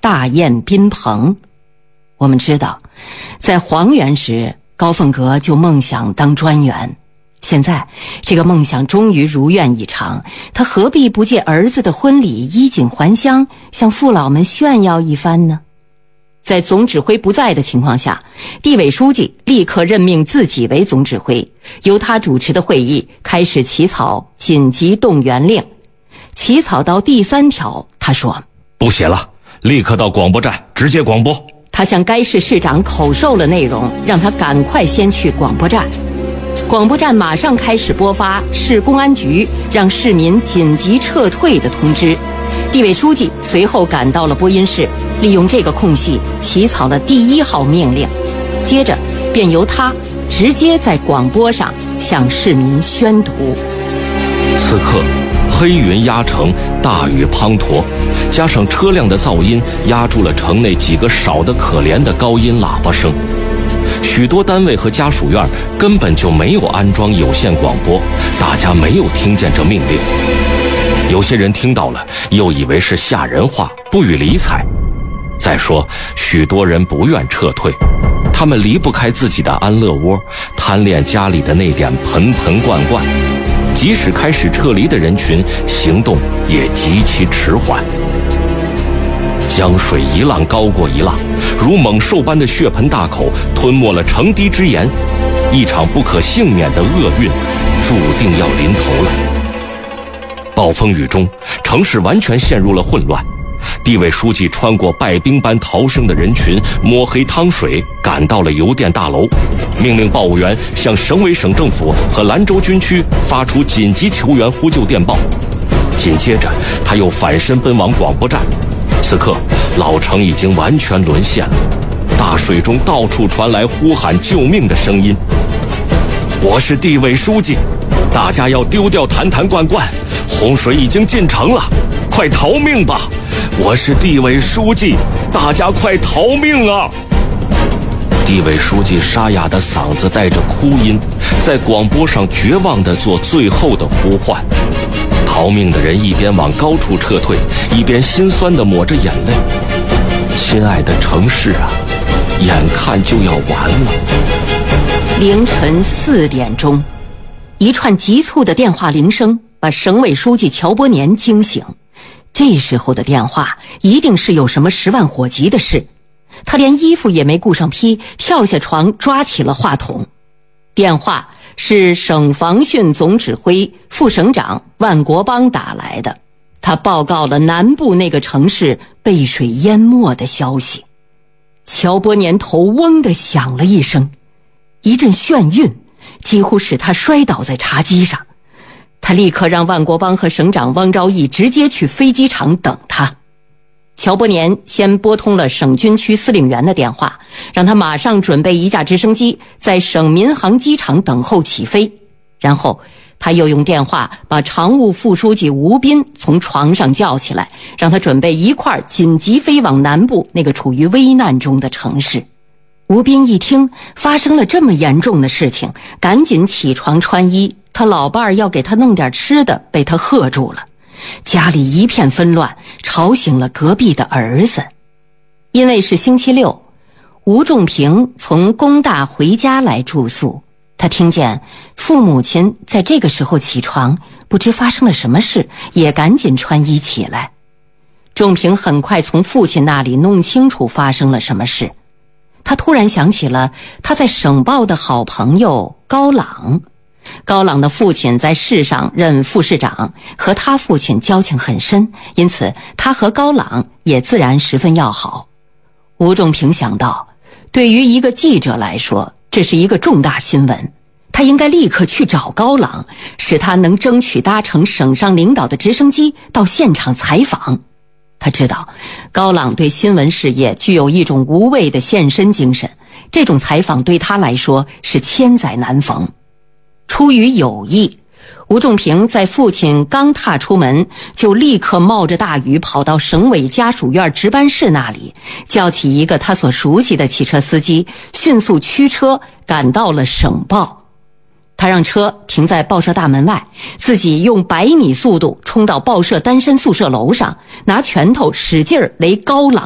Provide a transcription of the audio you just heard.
大宴宾朋。我们知道，在黄元时，高凤阁就梦想当专员。现在这个梦想终于如愿以偿，他何必不借儿子的婚礼衣锦还乡，向父老们炫耀一番呢？在总指挥不在的情况下，地委书记立刻任命自己为总指挥，由他主持的会议开始起草紧急动员令。起草到第3条，他说： 不写了，立刻到广播站直接广播。 他向该市市长口授了内容，让他赶快先去广播站。广播站马上开始播发市公安局让市民紧急撤退的通知。地委书记随后赶到了播音室，利用这个空隙起草了第1号命令，接着便由他直接在广播上向市民宣读。 此刻黑云压城，大雨滂沱，加上车辆的噪音压住了城内几个少得可怜的高音喇叭声。许多单位和家属院根本就没有安装有线广播，大家没有听见这命令。有些人听到了，又以为是吓人话，不予理睬。再说，许多人不愿撤退，他们离不开自己的安乐窝，贪恋家里的那点盆盆罐罐。即使开始撤离的人群，行动也极其迟缓。江水一浪高过一浪，如猛兽般的血盆大口吞没了城堤之盐，一场不可幸免的厄运注定要临头了。暴风雨中，城市完全陷入了混乱。地委书记穿过败兵般逃生的人群，摸黑趟水赶到了邮电大楼，命令报务员向省委省政府和兰州军区发出紧急求援呼救电报。紧接着他又反身奔往广播站。此刻老城已经完全沦陷了，大水中到处传来呼喊救命的声音。我是地委书记，大家要丢掉坛坛罐罐，洪水已经进城了，快逃命吧！我是地委书记，大家快逃命啊！地委书记沙哑的嗓子带着哭音，在广播上绝望地做最后的呼唤。逃命的人一边往高处撤退，一边心酸地抹着眼泪。亲爱的城市啊，眼看就要完了。 凌晨4点钟，一串急促的电话铃声把省委书记乔伯年惊醒。这时候的电话一定是有什么10万火急的事。他连衣服也没顾上披，跳下床抓起了话筒。电话是省防汛总指挥副省长万国邦打来的，他报告了南部那个城市被水淹没的消息。乔伯年头嗡地响了一声，一阵眩晕几乎使他摔倒在茶几上。他立刻让万国邦和省长汪昭义直接去飞机场等他。乔伯年先拨通了省军区司令员的电话，让他马上准备一架直升机在省民航机场等候起飞。然后他又用电话把常务副书记吴斌从床上叫起来，让他准备一块紧急飞往南部那个处于危难中的城市。吴斌一听发生了这么严重的事情，赶紧起床穿衣，他老伴儿要给他弄点吃的被他喝住了。家里一片纷乱，吵醒了隔壁的儿子。因为是星期六，吴仲平从工大回家来住宿，他听见父母亲在这个时候起床，不知发生了什么事，也赶紧穿衣起来。仲平很快从父亲那里弄清楚发生了什么事。他突然想起了他在省报的好朋友高朗。高朗的父亲在市上任副市长，和他父亲交情很深，因此他和高朗也自然十分要好。吴仲平想到，对于一个记者来说，这是一个重大新闻，他应该立刻去找高朗，使他能争取搭乘省上领导的直升机到现场采访。他知道高朗对新闻事业具有一种无畏的献身精神，这种采访对他来说是千载难逢。出于友谊，吴仲平在父亲刚踏出门，就立刻冒着大雨跑到省委家属院值班室那里，叫起一个他所熟悉的汽车司机，迅速驱车赶到了省报。他让车停在报社大门外，自己用100米速度冲到报社单身宿舍楼上，拿拳头使劲儿擂高朗